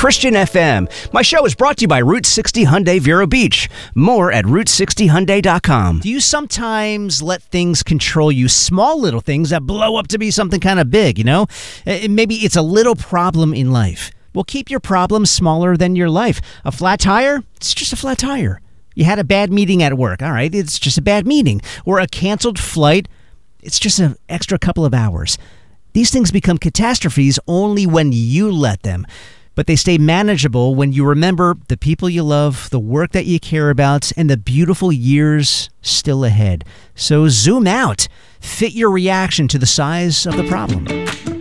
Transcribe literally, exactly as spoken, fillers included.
Christian F M. My show is brought to you by Route sixty Hyundai Vero Beach. More at route sixty hyundai dot com. Do you sometimes let things control you? Small little things that blow up to be something kind of big, you know? Maybe it's a little problem in life. Well, keep your problem smaller than your life. A flat tire? It's just a flat tire. You had a bad meeting at work. All right, it's just a bad meeting. Or a canceled flight. It's just an extra couple of hours. These things become catastrophes only when you let them. But they stay manageable when you remember the people you love, the work that you care about, and the beautiful years still ahead. So zoom out. Fit your reaction to the size of the problem.